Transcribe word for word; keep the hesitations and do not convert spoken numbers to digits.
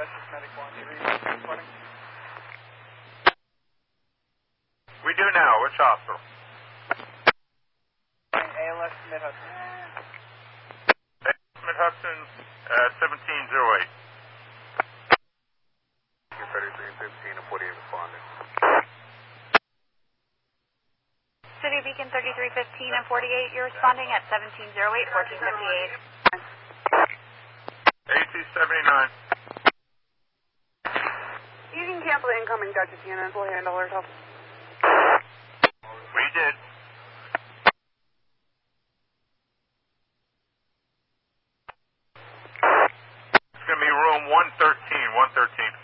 Estes Medic one. Do you reporting? We do now. Which hospital? A L S Mid-Hudson. A L S Mid-Hudson, uh, seventeen oh eight. thirty-three and fifteen and forty-eight responding. City Beacon thirty-three fifteen and forty-eight, you're responding at seventeen oh eight, fourteen fifty-eight. A T seventy-nine. You can cancel the incoming Dutchess units, we'll handle ourselves. We did. It's going to be room one thirteen, one thirteen.